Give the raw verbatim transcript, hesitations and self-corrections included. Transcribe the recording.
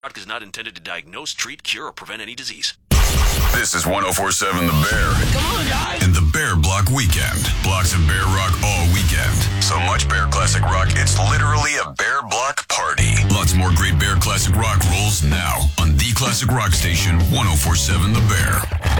product is not intended to diagnose, treat, cure, or prevent any disease. This is one oh four point seven The Bear. Come on, guys! And the Bear Block Weekend. Blocks of Bear Rock all weekend. So much Bear Classic Rock, it's literally a Bear Block party. Lots more great Bear Classic Rock rolls now on the Classic Rock Station, one oh four point seven The Bear.